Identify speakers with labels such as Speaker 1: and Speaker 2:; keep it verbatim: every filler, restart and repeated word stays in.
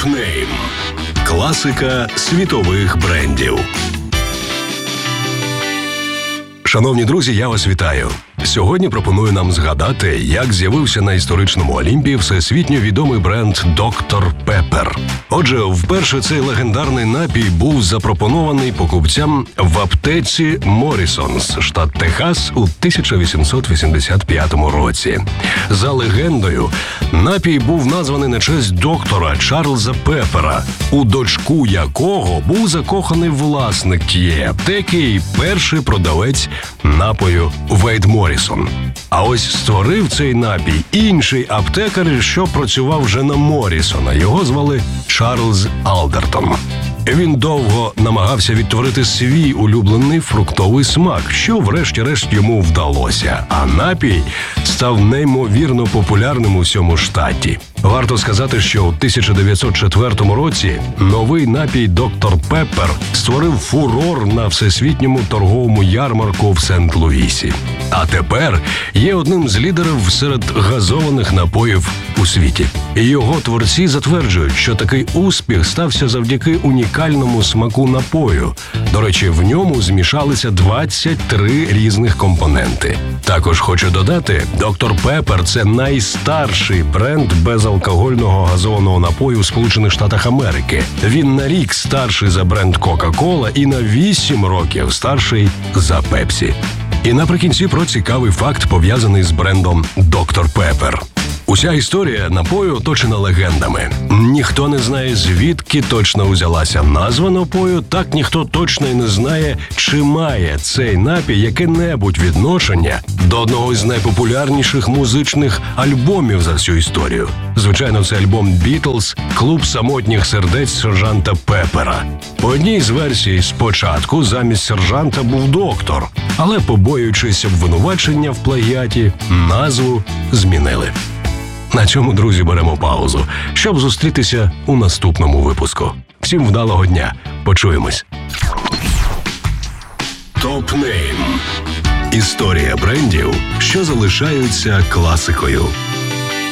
Speaker 1: Топ-нейм. Класика світових брендів. Шановні друзі, я вас вітаю. Сьогодні пропоную нам згадати, як з'явився на історичному Олімпі всесвітньо відомий бренд доктор Пеппер. Отже, вперше цей легендарний напій був запропонований покупцям в аптеці Моррісонс, штат Техас, у тисяча вісімсот вісімдесят п'ятому році. За легендою, напій був названий на честь доктора Чарльза Пеппера, у дочку якого був закоханий власник тієї аптеки і перший продавець напою Вейд Моррісон. А ось створив цей напій інший аптекар, що працював вже на Моррісона. Його звали Чарльз Алдертон. Він довго намагався відтворити свій улюблений фруктовий смак, що врешті-решт йому вдалося. А напій став неймовірно популярним у всьому штаті. Варто сказати, що у тисяча дев'ятсот четвертому році новий напій доктор Пеппер створив фурор на всесвітньому торговому ярмарку в Сент-Луїсі. А тепер є одним з лідерів серед газованих напоїв у світі. І його творці затверджують, що такий успіх стався завдяки унікальному смаку напою. До речі, в ньому змішалися двадцять три різних компоненти. Також хочу додати, доктор Пеппер – це найстарший бренд безалкогольного газованого напою у Сполучених Штатах Америки. Він на рік старший за бренд Кока-Кола і на вісім років старший за Пепсі. І наприкінці про цікавий факт, пов'язаний з брендом доктор Пеппер. Уся історія напою оточена легендами. Ніхто не знає, звідки точно узялася назва напою, так ніхто точно й не знає, чи має цей напій яке-небудь відношення до одного з найпопулярніших музичних альбомів за всю історію. Звичайно, це альбом «Бітлз» «Клуб самотніх сердець сержанта Пеппера». По одній з версій, спочатку замість сержанта був доктор, але, побоюючись обвинувачення в плагіаті, назву змінили. На цьому, друзі, беремо паузу, щоб зустрітися у наступному випуску. Всім вдалого дня. Почуємось. Топ-нейм. Історія брендів, що залишаються класикою.